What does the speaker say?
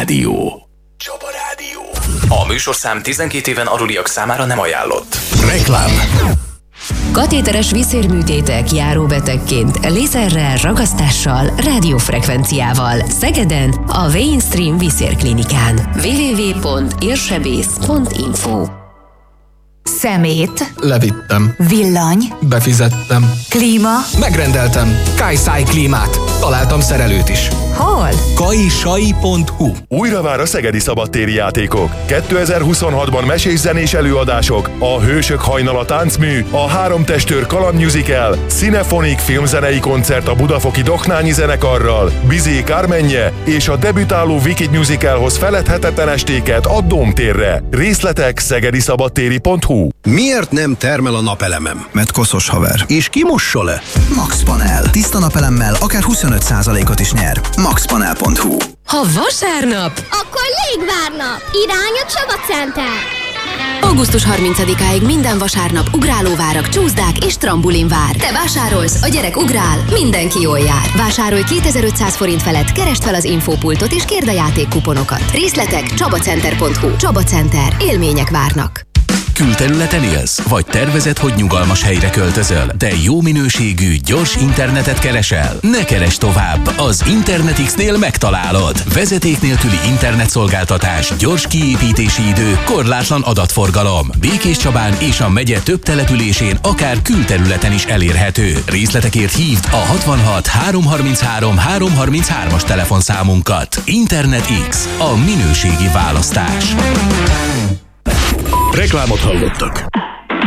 Rádió. Csaba Rádió. A műsorszám 12 éven aluliak számára nem ajánlott. Reklám. Katéteres vízérműtétek járóbetegként, lézerrel, ragasztással, rádiófrekvenciával. Szegeden, a Mainstream Vízérklinikán. www.irsebész.info. Szemét. Levittem. Villany. Befizettem. Klíma. Megrendeltem. Kajszáj klímát. Találtam szerelőt is. Hol? kajsai.hu. Újra vár a szegedi szabadtéri játékok. 2026-ban mesés-zenés előadások, a Hősök hajnala táncmű, a Három testőr kaland musical, Cinefonik filmzenei koncert a budafoki Doknányi zenekarral, Bizé Kármenje és a debütáló Wicked musicalhoz feledhetetlen estéket a Dómtérre. Részletek szegediszabadtéri.hu. Miért nem termel a napelemem? Mert koszos haver. És ki mossa le? Max Panel. Tiszta napelemmel akár 25%-ot is nyer. maxpanel.hu. Ha vasárnap, akkor légvárnap! Irány a Csaba Center! augusztus 30-áig minden vasárnap ugrálóvárak, csúszdák és trambulinvár. Te vásárolsz, a gyerek ugrál, mindenki jól jár. Vásárolj 2500 forint felett, keresd fel az infópultot és kérd a játékkuponokat. Részletek csabacenter.hu. Csaba Center. Élmények várnak. Külterületen élsz? Vagy tervezed, hogy nyugalmas helyre költözöl, de jó minőségű, gyors internetet keresel? Ne keresd tovább! Az InternetX-nél megtalálod! Vezeték nélküli internetszolgáltatás, gyors kiépítési idő, korlátlan adatforgalom. Békéscsabán és a megye több településén, akár külterületen is elérhető. Részletekért hívd a 66 333 333-as telefonszámunkat. InternetX, a minőségi választás. Reklámot hallottak.